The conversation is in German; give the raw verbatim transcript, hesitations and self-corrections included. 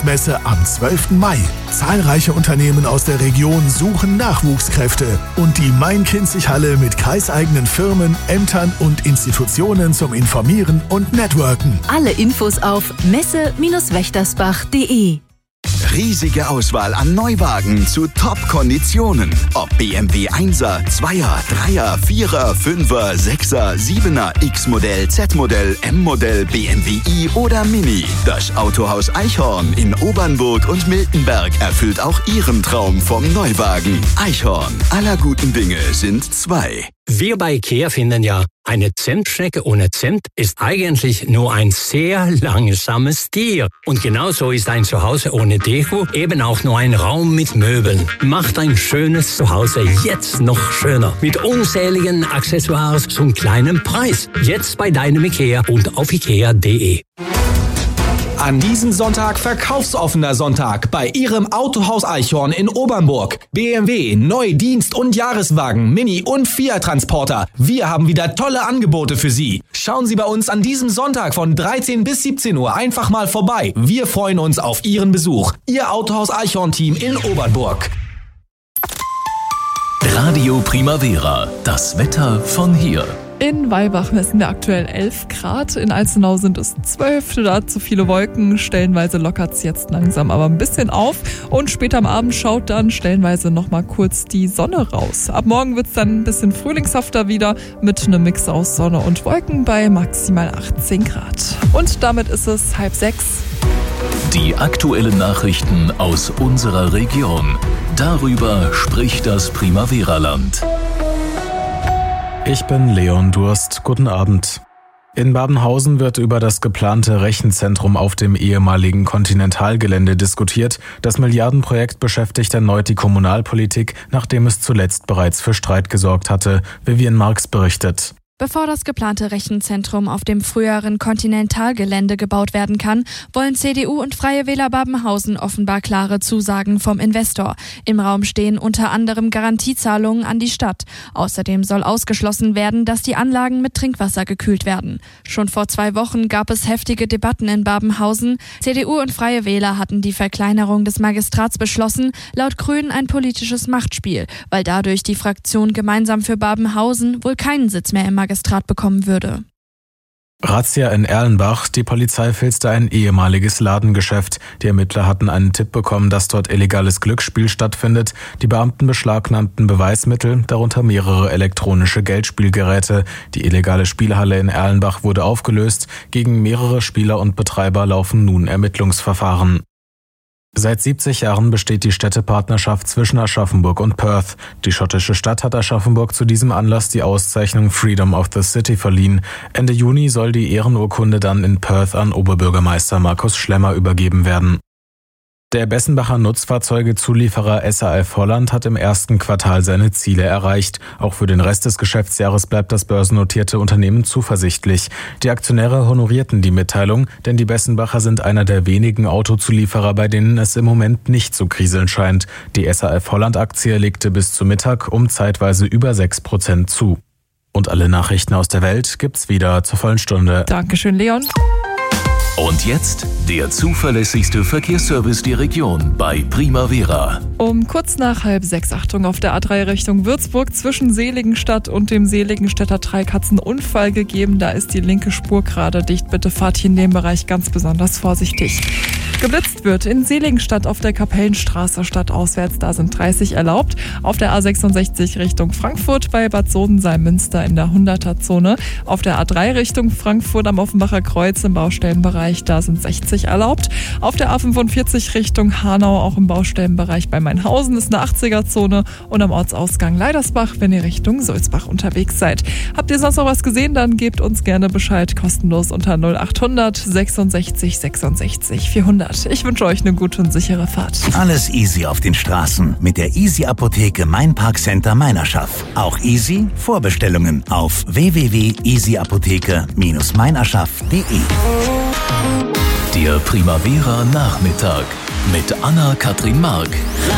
Fachmesse am zwölften Mai. Zahlreiche Unternehmen aus der Region suchen Nachwuchskräfte und die Main-Kinzig-Halle mit kreiseigenen Firmen, Ämtern und Institutionen zum Informieren und Networken. Alle Infos auf messe Bindestrich wächtersbach punkt de. Riesige Auswahl an Neuwagen zu Top-Konditionen. Ob B M W Einser, Zweier, Dreier, Vierer, Fünfer, Sechser, Siebener, X-Modell, Z-Modell, M-Modell, B M W i oder Mini. Das Autohaus Eichhorn in Obernburg und Miltenberg erfüllt auch Ihren Traum vom Neuwagen. Eichhorn, aller guten Dinge sind zwei. Wir bei IKEA finden ja, eine Zentschnecke ohne Zent ist eigentlich nur ein sehr langsames Tier. Und genauso ist ein Zuhause ohne Deko eben auch nur ein Raum mit Möbeln. Macht ein schönes Zuhause jetzt noch schöner. Mit unzähligen Accessoires zum kleinen Preis. Jetzt bei deinem IKEA und auf ikea punkt de. An diesem Sonntag verkaufsoffener Sonntag bei Ihrem Autohaus Eichhorn in Obernburg. B M W, Neu-, Dienst- und Jahreswagen, Mini- und Fiat-Transporter. Wir haben wieder tolle Angebote für Sie. Schauen Sie bei uns an diesem Sonntag von dreizehn bis siebzehn Uhr einfach mal vorbei. Wir freuen uns auf Ihren Besuch. Ihr Autohaus Eichhorn-Team in Obernburg. Radio Primavera, das Wetter von hier. In Weilbach messen wir aktuell elf Grad, in Alzenau sind es zwölf, da zu viele Wolken, stellenweise lockert es jetzt langsam aber ein bisschen auf und später am Abend schaut dann stellenweise nochmal kurz die Sonne raus. Ab morgen wird es dann ein bisschen frühlingshafter wieder mit einem Mix aus Sonne und Wolken bei maximal achtzehn Grad. Und damit ist es halb sechs. Die aktuellen Nachrichten aus unserer Region. Darüber spricht das Primavera-Land. Ich bin Leon Durst. Guten Abend. In Babenhausen wird über das geplante Rechenzentrum auf dem ehemaligen Continental-Gelände diskutiert. Das Milliardenprojekt beschäftigt erneut die Kommunalpolitik, nachdem es zuletzt bereits für Streit gesorgt hatte. Vivian Marx berichtet. Bevor das geplante Rechenzentrum auf dem früheren Continental-Gelände gebaut werden kann, wollen C D U und Freie Wähler Babenhausen offenbar klare Zusagen vom Investor. Im Raum stehen unter anderem Garantiezahlungen an die Stadt. Außerdem soll ausgeschlossen werden, dass die Anlagen mit Trinkwasser gekühlt werden. Schon vor zwei Wochen gab es heftige Debatten in Babenhausen. C D U und Freie Wähler hatten die Verkleinerung des Magistrats beschlossen, laut Grünen ein politisches Machtspiel, weil dadurch die Fraktion Gemeinsam für Babenhausen wohl keinen Sitz mehr im Magistrat bekommen würde. Razzia in Erlenbach. Die Polizei filzte ein ehemaliges Ladengeschäft. Die Ermittler hatten einen Tipp bekommen, dass dort illegales Glücksspiel stattfindet. Die Beamten beschlagnahmten Beweismittel, darunter mehrere elektronische Geldspielgeräte. Die illegale Spielhalle in Erlenbach wurde aufgelöst. Gegen mehrere Spieler und Betreiber laufen nun Ermittlungsverfahren. Seit siebzig Jahren besteht die Städtepartnerschaft zwischen Aschaffenburg und Perth. Die schottische Stadt hat Aschaffenburg zu diesem Anlass die Auszeichnung Freedom of the City verliehen. Ende Juni soll die Ehrenurkunde dann in Perth an Oberbürgermeister Markus Schlemmer übergeben werden. Der Bessenbacher Nutzfahrzeugezulieferer S A F Holland hat im ersten Quartal seine Ziele erreicht. Auch für den Rest des Geschäftsjahres bleibt das börsennotierte Unternehmen zuversichtlich. Die Aktionäre honorierten die Mitteilung, denn die Bessenbacher sind einer der wenigen Autozulieferer, bei denen es im Moment nicht zu kriseln scheint. Die S A F Holland-Aktie legte bis zum Mittag um zeitweise über sechs Prozent zu. Und alle Nachrichten aus der Welt gibt's wieder zur vollen Stunde. Dankeschön, Leon. Und jetzt der zuverlässigste Verkehrsservice der Region bei Primavera. Um kurz nach halb sechs, Achtung, auf der A drei Richtung Würzburg zwischen Seligenstadt und dem Seligenstädter Dreieck hat es einen Unfall gegeben. Da ist die linke Spur gerade dicht. Bitte fahrt hier in dem Bereich ganz besonders vorsichtig. Geblitzt wird in Seligenstadt auf der Kapellenstraße stadtauswärts, da sind dreißig erlaubt. Auf der A sechsundsechzig Richtung Frankfurt bei Bad Sodensalm-Münster in der hunderter-Zone. Auf der A drei Richtung Frankfurt am Offenbacher Kreuz im Baustellenbereich, da sind sechzig erlaubt. Auf der A fünfundvierzig Richtung Hanau, auch im Baustellenbereich bei Mainhausen, ist eine achtziger-Zone. Und am Ortsausgang Leidersbach, wenn ihr Richtung Sulzbach unterwegs seid. Habt ihr sonst noch was gesehen, dann gebt uns gerne Bescheid, kostenlos unter null achthundert sechsundsechzig sechsundsechzig vierhundert. Ich wünsche euch eine gute und sichere Fahrt. Alles easy auf den Straßen mit der Easy Apotheke Main Park Center Meinerschaft. Auch easy Vorbestellungen auf w w w punkt easy apotheke Bindestrich meinerschaft punkt de. Der Primavera Nachmittag mit Anna-Kathrin Mark.